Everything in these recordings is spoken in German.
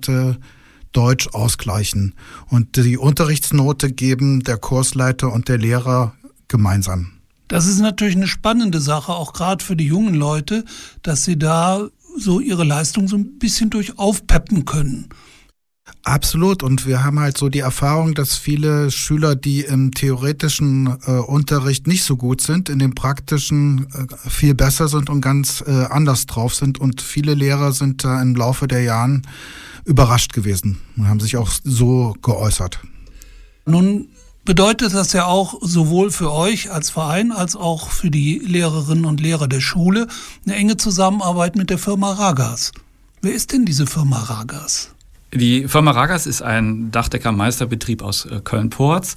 Mathe, Deutsch ausgleichen. Und die Unterrichtsnote geben der Kursleiter und der Lehrer gemeinsam. Das ist natürlich eine spannende Sache, auch gerade für die jungen Leute, dass sie da so ihre Leistung so ein bisschen durch aufpeppen können. Absolut. Und wir haben halt so die Erfahrung, dass viele Schüler, die im theoretischen Unterricht nicht so gut sind, in dem praktischen viel besser sind und ganz anders drauf sind. Und viele Lehrer sind da im Laufe der Jahren überrascht gewesen und haben sich auch so geäußert. Nun bedeutet das ja auch sowohl für euch als Verein als auch für die Lehrerinnen und Lehrer der Schule eine enge Zusammenarbeit mit der Firma Ragas. Wer ist denn diese Firma Ragas? Die Firma Ragas ist ein Dachdeckermeisterbetrieb aus Köln-Porz.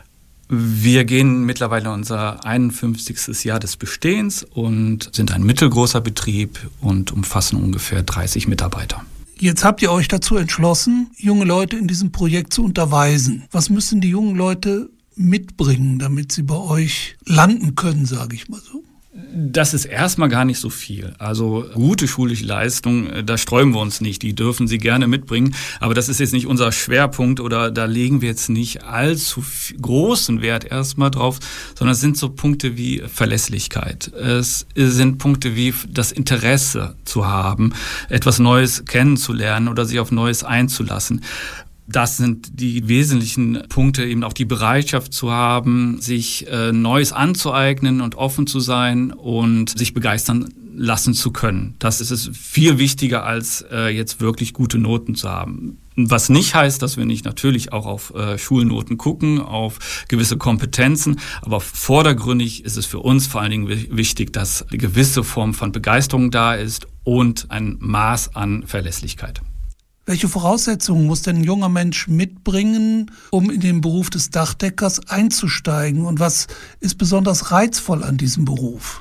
Wir gehen mittlerweile unser 51. Jahr des Bestehens und sind ein mittelgroßer Betrieb und umfassen ungefähr 30 Mitarbeiter. Jetzt habt ihr euch dazu entschlossen, junge Leute in diesem Projekt zu unterweisen. Was müssen die jungen Leute mitbringen, damit sie bei euch landen können, sage ich mal so? Das ist erstmal gar nicht so viel. Also gute schulische Leistung, da sträuben wir uns nicht. Die dürfen sie gerne mitbringen. Aber das ist jetzt nicht unser Schwerpunkt oder da legen wir jetzt nicht allzu großen Wert erstmal drauf, sondern es sind so Punkte wie Verlässlichkeit. Es sind Punkte wie das Interesse zu haben, etwas Neues kennenzulernen oder sich auf Neues einzulassen. Das sind die wesentlichen Punkte, eben auch die Bereitschaft zu haben, sich Neues anzueignen und offen zu sein und sich begeistern lassen zu können. Das ist es viel wichtiger, als jetzt wirklich gute Noten zu haben. Was nicht heißt, dass wir nicht natürlich auch auf Schulnoten gucken, auf gewisse Kompetenzen, aber vordergründig ist es für uns vor allen Dingen wichtig, dass eine gewisse Form von Begeisterung da ist und ein Maß an Verlässlichkeit. Welche Voraussetzungen muss denn ein junger Mensch mitbringen, um in den Beruf des Dachdeckers einzusteigen? Und was ist besonders reizvoll an diesem Beruf?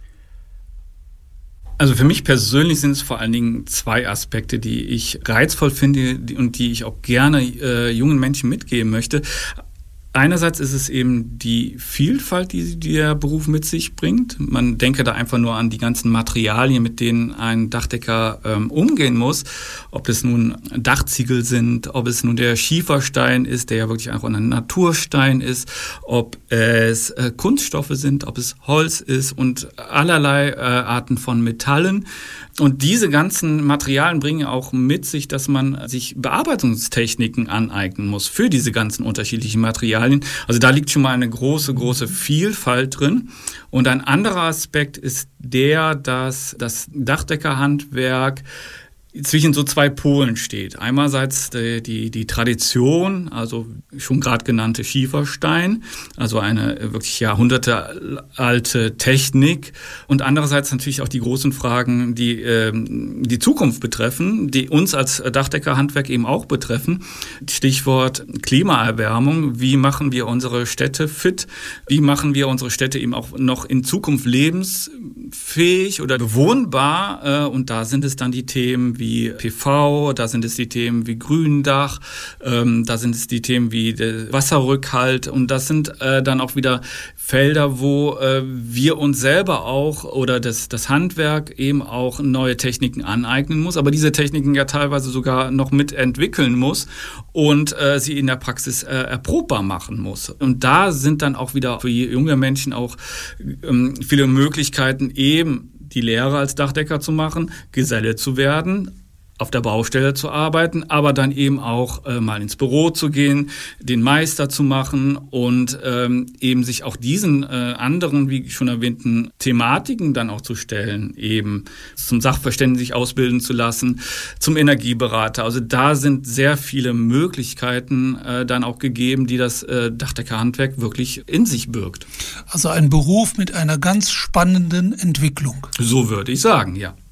Also für mich persönlich sind es vor allen Dingen zwei Aspekte, die ich reizvoll finde und die ich auch gerne jungen Menschen mitgeben möchte. Einerseits ist es eben die Vielfalt, die der Beruf mit sich bringt. Man denke da einfach nur an die ganzen Materialien, mit denen ein Dachdecker umgehen muss. Ob es nun Dachziegel sind, ob es nun der Schieferstein ist, der ja wirklich einfach ein Naturstein ist, ob es Kunststoffe sind, ob es Holz ist und allerlei Arten von Metallen. Und diese ganzen Materialien bringen auch mit sich, dass man sich Bearbeitungstechniken aneignen muss für diese ganzen unterschiedlichen Materialien. Also da liegt schon mal eine große, große Vielfalt drin. Und ein anderer Aspekt ist dass das Dachdeckerhandwerk zwischen so zwei Polen steht. Einerseits die Tradition, also schon gerade genannte Schieferstein, also eine wirklich jahrhundertealte Technik, und andererseits natürlich auch die großen Fragen, die die Zukunft betreffen, die uns als Dachdeckerhandwerk eben auch betreffen. Stichwort Klimaerwärmung. Wie machen wir unsere Städte fit? Wie machen wir unsere Städte eben auch noch in Zukunft lebensfähig oder bewohnbar? Und da sind es dann die Themen wie PV, da sind es die Themen wie Gründach, da sind es die Themen wie der Wasserrückhalt, und das sind dann auch wieder Felder, wo wir uns selber auch oder das Handwerk eben auch neue Techniken aneignen muss, aber diese Techniken ja teilweise sogar noch mitentwickeln muss und sie in der Praxis erprobbar machen muss. Und da sind dann auch wieder für junge Menschen auch viele Möglichkeiten, eben die Lehre als Dachdecker zu machen, Geselle zu werden, auf der Baustelle zu arbeiten, aber dann eben auch mal ins Büro zu gehen, den Meister zu machen und eben sich auch diesen anderen, wie schon erwähnten, Thematiken dann auch zu stellen, eben zum Sachverständigen sich ausbilden zu lassen, zum Energieberater. Also da sind sehr viele Möglichkeiten dann auch gegeben, die das Dachdeckerhandwerk wirklich in sich birgt. Also ein Beruf mit einer ganz spannenden Entwicklung. So würde ich sagen, ja.